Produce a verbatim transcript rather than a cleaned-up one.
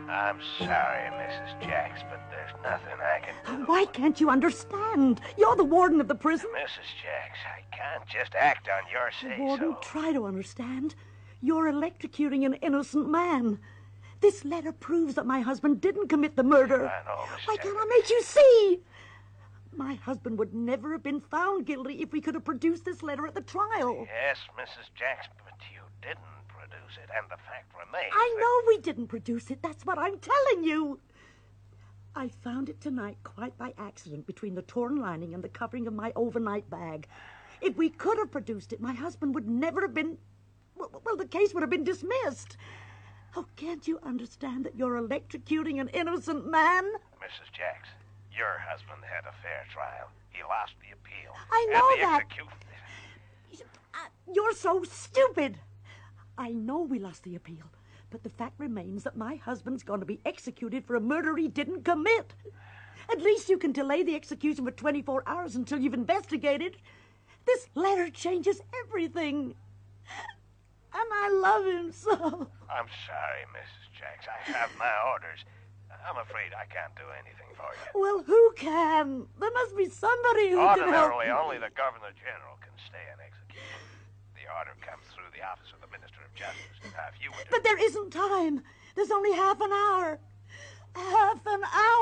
I'm sorry, Missus Jacks, but there's nothing I can do. Why can't you understand? You're the warden of the prison. Missus Jacks, I can't just act on your say-so. Warden, try to understand. You're electrocuting an innocent man. This letter proves that my husband didn't commit the murder. I know, Missus Why Jacks. can't I make you see? My husband would never have been found guilty if we could have produced this letter at the trial. Yes, Missus Jacks, but you didn't produce it, and the fact remains I that- know we didn't produce it. That's what I'm telling you. I found it tonight quite by accident between the torn lining and the covering of my overnight bag. If we could have produced it, my husband would never have been... Well, well, the case would have been dismissed. Oh, can't you understand that you're electrocuting an innocent man? Missus Jacks, your husband had a fair trial. He lost the appeal. I know and the that. execution... Uh, You're so stupid. I know we lost the appeal, but the fact remains that my husband's going to be executed for a murder he didn't commit. At least you can delay the execution for twenty-four hours until you've investigated. This letter changes everything. And I love him so. I'm sorry, Missus Jacks. I have my orders. I'm afraid I can't do anything for you. Well, who can? There must be somebody who can help. Ordinarily, only the Governor General can stay an execution. The order comes through the office of the Minister of Justice. Now, if you were to... But there isn't time. There's only half an hour. Half an hour.